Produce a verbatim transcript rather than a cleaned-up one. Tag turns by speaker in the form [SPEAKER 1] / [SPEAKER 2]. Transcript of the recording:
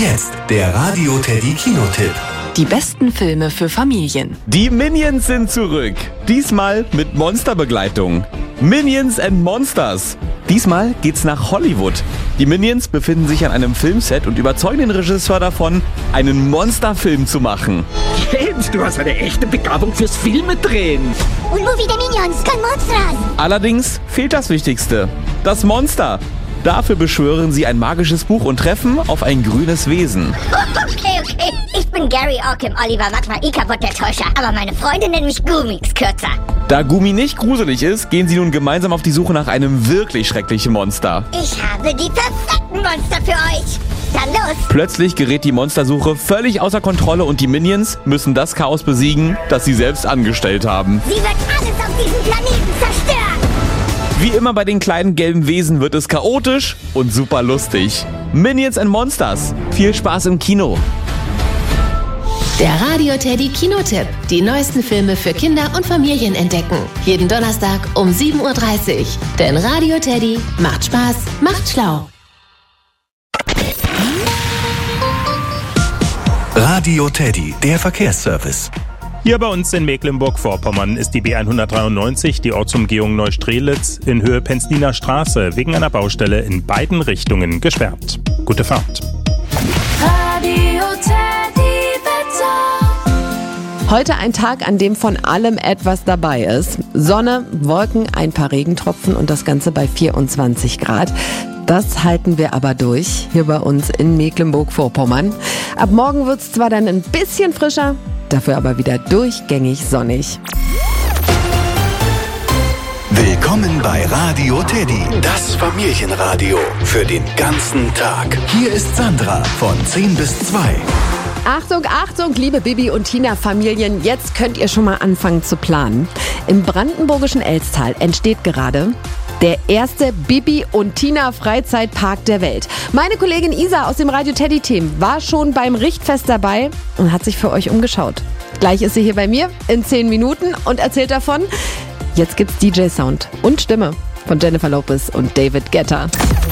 [SPEAKER 1] Jetzt der Radio Teddy Kinotipp.
[SPEAKER 2] Die besten Filme für Familien.
[SPEAKER 3] Die Minions sind zurück. Diesmal mit Monsterbegleitung. Minions and Monsters. Diesmal geht's nach Hollywood. Die Minions befinden sich an einem Filmset und überzeugen den Regisseur davon, einen Monsterfilm zu machen.
[SPEAKER 4] James, du hast eine echte Begabung fürs Filme drehen.
[SPEAKER 5] Un movie de Minions con monsters.
[SPEAKER 3] Allerdings fehlt das Wichtigste: das Monster. Dafür beschwören sie ein magisches Buch und treffen auf ein grünes Wesen.
[SPEAKER 5] Okay, okay. Ich bin Gary Orkim, Oliver Magma, Ikabot der Täuscher. Aber meine Freunde nennen mich Gumix kürzer.
[SPEAKER 3] Da Gumi nicht gruselig ist, gehen sie nun gemeinsam auf die Suche nach einem wirklich schrecklichen Monster.
[SPEAKER 5] Ich habe die perfekten Monster für euch. Dann los.
[SPEAKER 3] Plötzlich gerät die Monstersuche völlig außer Kontrolle und die Minions müssen das Chaos besiegen, das sie selbst angestellt haben.
[SPEAKER 5] Sie wird alles auf diesem Planeten zerstören.
[SPEAKER 3] Wie immer bei den kleinen gelben Wesen wird es chaotisch und super lustig. Minions and Monsters. Viel Spaß im Kino.
[SPEAKER 6] Der Radio Teddy Kinotipp. Die neuesten Filme für Kinder und Familien entdecken. Jeden Donnerstag um sieben Uhr dreißig. Denn Radio Teddy macht Spaß, macht schlau.
[SPEAKER 1] Radio Teddy, der Verkehrsservice.
[SPEAKER 7] Hier bei uns in Mecklenburg-Vorpommern ist die B hundertdreiundneunzig, die Ortsumgehung Neustrelitz, in Höhe Penzliner Straße wegen einer Baustelle in beiden Richtungen gesperrt. Gute Fahrt.
[SPEAKER 6] Radio Teddy Wetter.
[SPEAKER 8] Heute ein Tag, an dem von allem etwas dabei ist. Sonne, Wolken, ein paar Regentropfen und das Ganze bei vierundzwanzig Grad. Das halten wir aber durch, hier bei uns in Mecklenburg-Vorpommern. Ab morgen wird es zwar dann ein bisschen frischer, dafür aber wieder durchgängig sonnig.
[SPEAKER 1] Willkommen bei Radio Teddy, das Familienradio für den ganzen Tag. Hier ist Sandra von zehn bis zwei.
[SPEAKER 8] Achtung, Achtung, liebe Bibi und Tina-Familien, jetzt könnt ihr schon mal anfangen zu planen. Im brandenburgischen Elstal entsteht gerade der erste Bibi und Tina Freizeitpark der Welt. Meine Kollegin Isa aus dem Radio Teddy Team war schon beim Richtfest dabei und hat sich für euch umgeschaut. Gleich ist sie hier bei mir in zehn Minuten und erzählt davon. Jetzt gibt's D J-Sound und Stimme von Jennifer Lopez und David Guetta.